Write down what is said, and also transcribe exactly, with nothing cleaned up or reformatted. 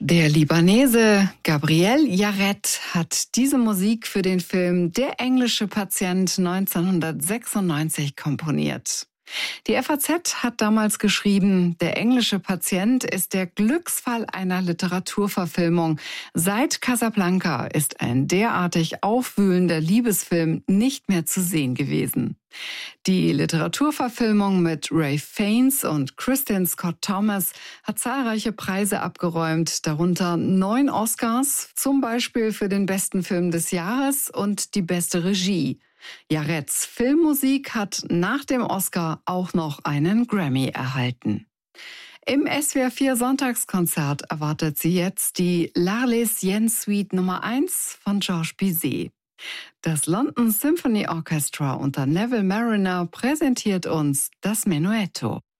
Der Libanese Gabriel Yared hat diese Musik für den Film Der englische Patient neunzehnhundertsechsundneunzig komponiert. Die F A Z hat damals geschrieben, Der englische Patient ist der Glücksfall einer Literaturverfilmung. Seit Casablanca ist ein derartig aufwühlender Liebesfilm nicht mehr zu sehen gewesen. Die Literaturverfilmung mit Ralph Fiennes und Kristin Scott Thomas hat zahlreiche Preise abgeräumt, darunter neun Oscars, zum Beispiel für den besten Film des Jahres und die beste Regie. Yareds Filmmusik hat nach dem Oscar auch noch einen Grammy erhalten. Im S W R vier Sonntagskonzert erwartet sie jetzt die L'Arlésienne Suite Nummer eins von Georges Bizet. Das London Symphony Orchestra unter Neville Marriner präsentiert uns das Menuetto.